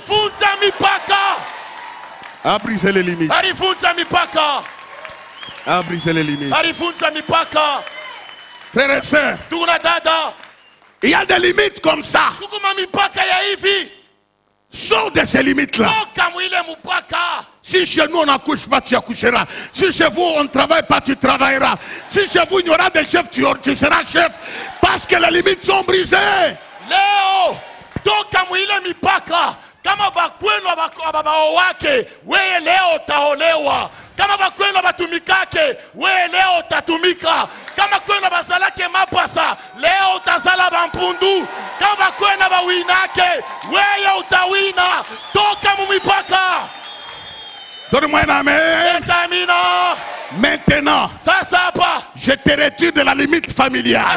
Balivunja mipaka. A brisé les limites. Balivunja mipaka. A brisé les limites. Balivunja mipaka. Frères et sœurs, Tuna dada. il y a des limites comme ça. Tukuma mipaka ya hivi. Sors de ces limites-là. Toka mwile mupaka. Si chez nous on n'accouche pas, tu accoucheras. Si chez vous on ne travaille pas, tu travailleras. Si chez vous il y aura des chefs, tu seras chef. Parce que les limites sont brisées. Leo toka mwile mipaka. Kama bakwenu ababao wake, wewe leo utaolewa. Kama bakwenu batumikake, wewe leo utatumika. Kama kwenu bazalake mapasa, leo utazala bampundu. Kama bakwenu bawinake, wewe utawina. Toka mumipaka. Donne-moi un amen. Etamina. Maintenant, Sasa hapa je te retire de la limite familiale.